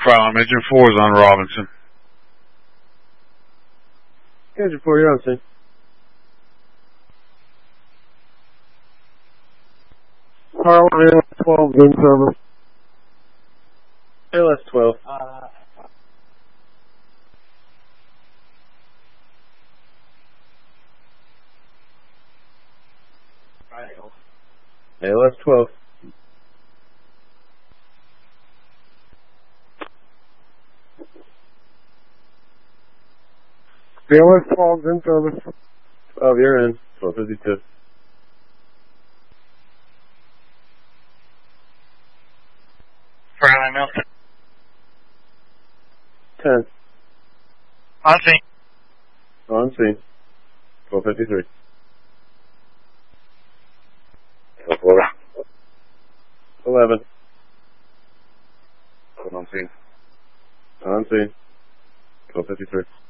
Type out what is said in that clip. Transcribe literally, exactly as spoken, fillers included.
File Engine four is on Robinson. Engine four, you're on scene. Carl, A L S twelve, in service. A L S twelve. Uh, A L S twelve. A L S twelve, in service. Oh, you're in. twelve fifty-two. Freight Milton. ten. On scene. On scene. twelve fifty-three. eleven. On scene. On scene. twelve fifty-three.